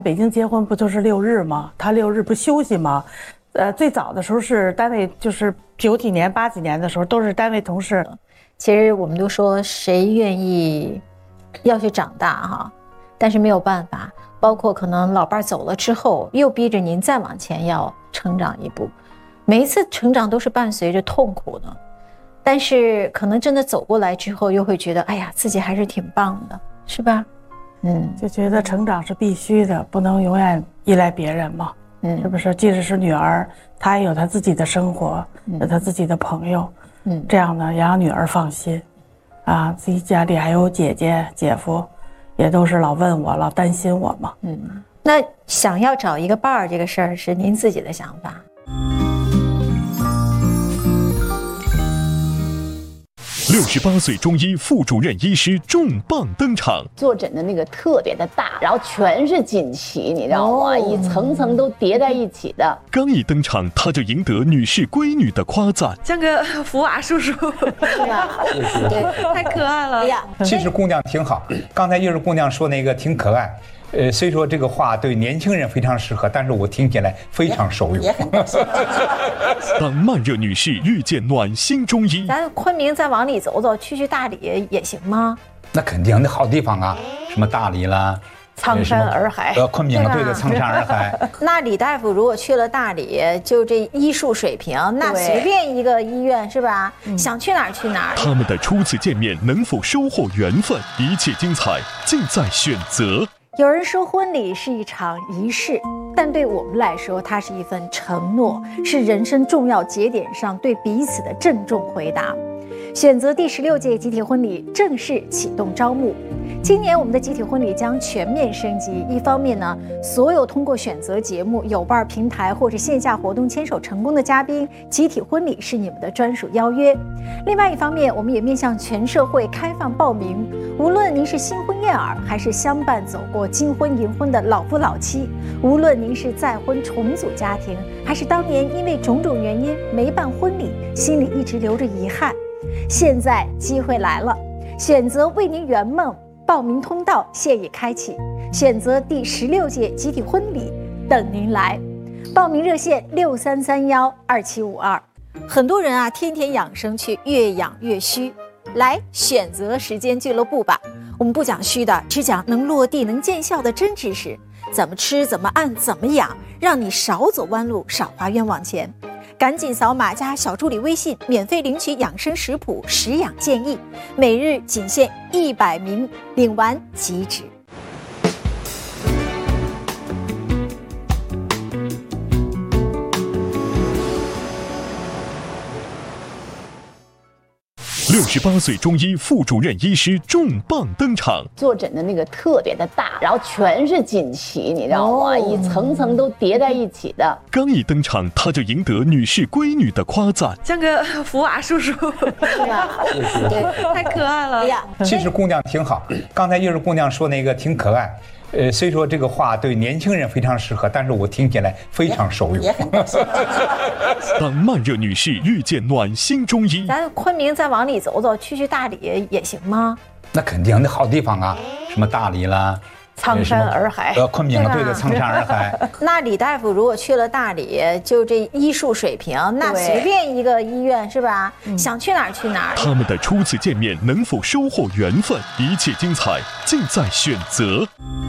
北京结婚不就是6日吗？他6日不休息吗？最早的时候是单位，就是90几年、80几年的时候都是单位同事。 其实我们都说谁愿意要去长大哈，但是没有办法，包括可能老伴走了之后，又逼着您再往前要成长一步。每一次成长都是伴随着痛苦的，但是可能真的走过来之后，又会觉得哎呀，自己还是挺棒的，是吧？ 就觉得成长是必须的，不能永远依赖别人嘛。是不是？即使是女儿，她也有她自己的生活，有她自己的朋友。这样呢，也让女儿放心。啊，自己家里还有姐姐、姐夫，也都是老问我，老担心我嘛。 那想要找一个伴儿这个事儿是您自己的想法。 68岁中医副主任医师重磅登场， 坐诊的那个特别的大，然后全是锦旗，你知道吗？一层层都叠在一起的。 刚一登场，他就赢得女士闺女的夸赞， 像个福娃叔叔， 是吧？ 对，太可爱了。哎呀， 其实姑娘挺好，刚才就是姑娘说那个挺可爱。虽说这个话对年轻人非常适合，但是我听起来非常受用。 当慢热女士遇见暖心中医， 咱昆明再往里走走，去大理也行吗？ 那肯定，那好地方啊，什么大理啦， 苍山洱海， 昆明对的，苍山洱海。 那李大夫如果去了大理，就这医术水平，那随便一个医院是吧？想去哪儿去哪儿。 他们的初次见面能否收获缘分？一切精彩尽在选择。 有人说婚礼是一场仪式，但对我们来说，它是一份承诺，是人生重要节点上对彼此的郑重回答。选择第16届集体婚礼正式启动招募。今年我们的集体婚礼将全面升级，一方面呢，所有通过选择节目、有伴平台或者线下活动牵手成功的嘉宾，集体婚礼是你们的专属邀约。另外一方面，我们也面向全社会开放报名，无论您是新婚燕尔，还是相伴走过金婚银婚的老夫老妻，无论您是再婚重组家庭，还是当年因为种种原因没办婚礼，心里一直留着遗憾，现在机会来了，选择为您圆梦。报名通道现已开启，选择第16届集体婚礼等您来。报名热线63312752。很多人啊，天天养生却越养越虚，来选择时间俱乐部吧。我们不讲虚的，只讲能落地能见效的真知识，怎么吃怎么按怎么养，让你少走弯路少花冤枉钱。赶紧扫码加小助理微信，免费领取养生食谱、食养建议，每日仅限100名，领完即止。 68岁中医副主任医师重磅登场， 坐诊的那个特别的大，然后全是锦旗，你知道吗？一层层都叠在一起的。 刚一登场，他就赢得女士闺女的夸赞， 像个福娃叔叔， 是吧？ 对，太可爱了。哎呀， 其实姑娘挺好，刚才就是姑娘说那个挺可爱。虽说这个话对年轻人非常适合，但是我听起来非常受用。 当慢热女士遇见暖心中医， 咱昆明再往里走走，去大理也行吗？ 那肯定，那好地方啊，什么大理啦， 苍山洱海， 昆明对的，苍山洱海。 那李大夫如果去了大理，就这医术水平，那随便一个医院是吧？想去哪儿去哪儿。 他们的初次见面能否收获缘分？一切精彩尽在选择。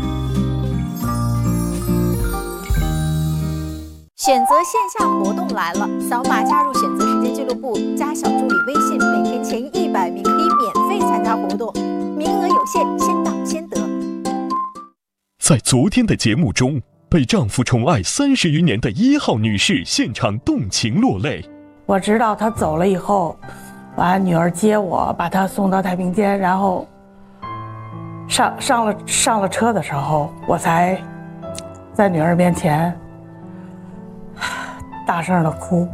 选择线下活动来了，扫码加入选择时间俱乐部，加小助理微信，每天前100名可以免费参加活动，名额有限，先到先得。 在昨天的节目中，被丈夫宠爱30余年的1号女士现场动情落泪。 我知道她走了以后，完女儿接我，把她送到太平间，然后上了车的时候，我才在女儿面前大声的哭。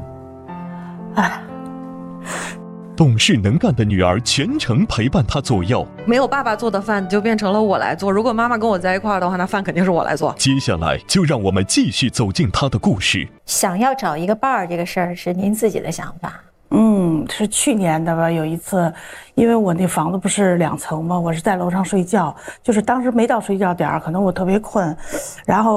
懂事能干的女儿全程陪伴她左右， 没有爸爸做的饭就变成了我来做，如果妈妈跟我在一块儿的话，那饭肯定是我来做。 接下来就让我们继续走进她的故事。 想要找一个伴儿这个事儿是您自己的想法。 是去年的吧，有一次，因为我那房子不是2层吗？我是在楼上睡觉，就是当时没到睡觉点儿，可能我特别困，然后。